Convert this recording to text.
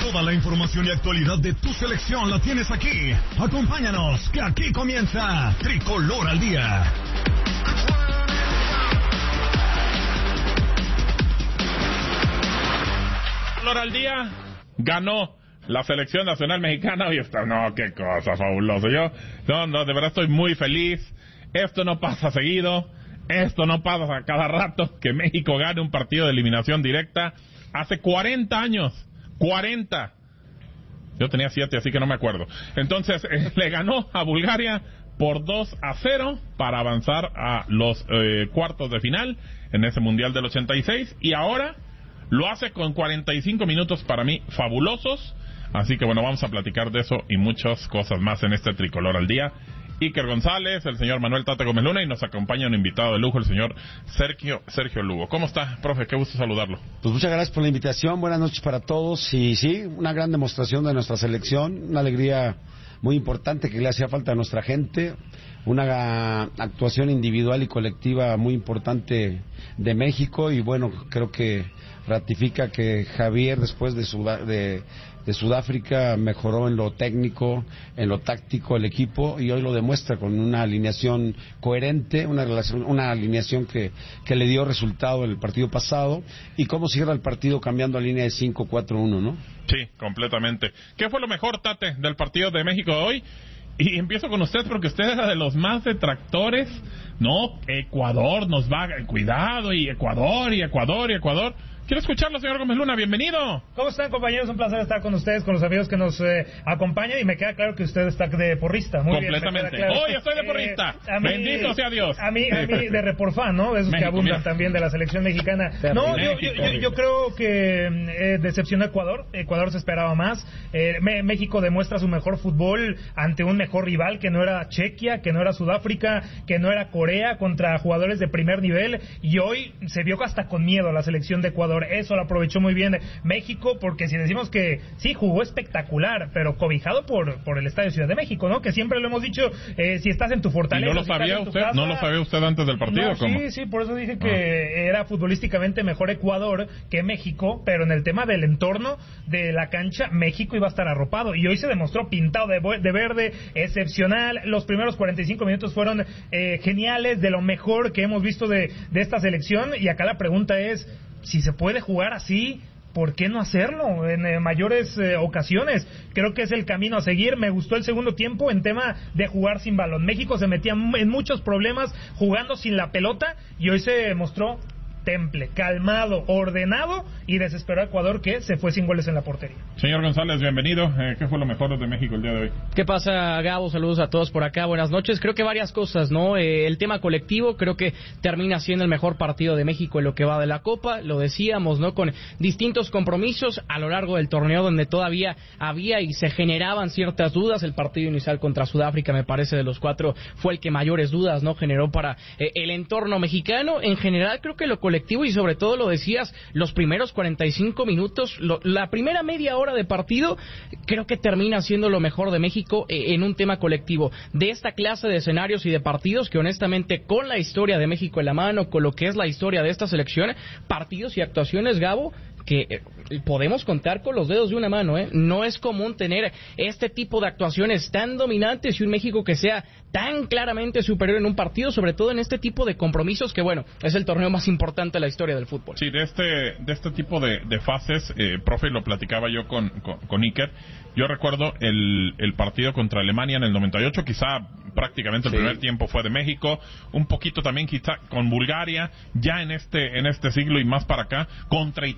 Toda la información y actualidad de tu selección la tienes aquí. Acompáñanos, que aquí comienza Tricolor al Día. Tricolor al Día ganó la selección nacional mexicana y está, no, qué cosa fabulosa. Yo, no, de verdad estoy muy feliz. Esto no pasa seguido. Esto no pasa a cada rato, que México gane un partido de eliminación directa. Hace 40 años. 40. Yo tenía 7, así que no me acuerdo. Entonces, le ganó a Bulgaria por 2-0 para avanzar a los cuartos de final en ese Mundial del 86. Y ahora lo hace con 45 minutos para mí fabulosos. Así que bueno, vamos a platicar de eso y muchas cosas más en este Tricolor al Día. Iker González, el señor Manuel Tate Gómez Luna, y nos acompaña un invitado de lujo, el señor Sergio Lugo. ¿Cómo está, profe? Qué gusto saludarlo. Pues muchas gracias por la invitación, buenas noches para todos, y sí, una gran demostración de nuestra selección, una alegría muy importante que le hacía falta a nuestra gente, una actuación individual y colectiva muy importante de México, y bueno, creo que ratifica que Javier, después de Sudáfrica, mejoró en lo técnico, en lo táctico el equipo, y hoy lo demuestra con una alineación coherente, una alineación que le dio resultado en el partido pasado, y cómo cierra el partido cambiando a línea de 5-4-1, ¿no? Sí, completamente. ¿Qué fue lo mejor, Tate, del partido de México de hoy? Y empiezo con usted porque usted era de los más detractores. No, Ecuador nos va, cuidado, y Ecuador. Quiero escucharlo, señor Gómez Luna, bienvenido. ¿Cómo están, compañeros? Un placer estar con ustedes, con los amigos que nos acompañan, y me queda claro que usted está de porrista. Muy completamente. Bien, Hoy estoy de porrista. Bendito sea Dios. A mí de reporfán, ¿no? Esos México, que abundan mira. También de la selección mexicana. No, yo creo que decepcionó a Ecuador. Ecuador se esperaba más. México demuestra su mejor fútbol ante un mejor rival que no era Chequia, que no era Sudáfrica, que no era Corea, contra jugadores de primer nivel, y hoy se vio hasta con miedo la selección de Ecuador. Eso lo aprovechó muy bien México, porque si decimos que sí, jugó espectacular, pero cobijado por el Estadio Ciudad de México, ¿no? Que siempre lo hemos dicho, si estás en tu fortaleza... ¿Y no lo sabía usted? ¿No lo sabía usted antes del partido? No, sí, por eso dije que era futbolísticamente mejor Ecuador que México, pero en el tema del entorno de la cancha, México iba a estar arropado, y hoy se demostró pintado de verde, excepcional. Los primeros 45 minutos fueron geniales, de lo mejor que hemos visto de esta selección, y acá la pregunta es, si se puede jugar así, ¿por qué no hacerlo en mayores ocasiones? Creo que es el camino a seguir. Me gustó el segundo tiempo en tema de jugar sin balón. México se metía en muchos problemas jugando sin la pelota, y hoy se mostró temple, calmado, ordenado, y desesperó a Ecuador, que se fue sin goles en la portería. Señor González, bienvenido. ¿Qué fue lo mejor de México el día de hoy? ¿Qué pasa, Gabo? Saludos a todos por acá, buenas noches. Creo que varias cosas, ¿no? El tema colectivo, creo que termina siendo el mejor partido de México en lo que va de la Copa, lo decíamos, ¿no? Con distintos compromisos a lo largo del torneo, donde todavía había y se generaban ciertas dudas. El partido inicial contra Sudáfrica, me parece, de los 4, fue el que mayores dudas, ¿no? Generó para el entorno mexicano. En general, creo que lo colectivo, y sobre todo lo decías, los primeros 45 minutos, la primera media hora de partido, creo que termina siendo lo mejor de México en un tema colectivo. De esta clase de escenarios y de partidos que honestamente, con la historia de México en la mano, con lo que es la historia de esta selección, partidos y actuaciones, Gabo, que podemos contar con los dedos de una mano, ¿eh? No es común tener este tipo de actuaciones tan dominantes y un México que sea tan claramente superior en un partido, sobre todo en este tipo de compromisos que, bueno, es el torneo más importante de la historia del fútbol. Sí, de este tipo de fases, profe, lo platicaba yo con Iker. Yo recuerdo el partido contra Alemania en el 98, quizá prácticamente el primer tiempo fue de México, un poquito también quizá con Bulgaria, ya en este siglo y más para acá, contra Italia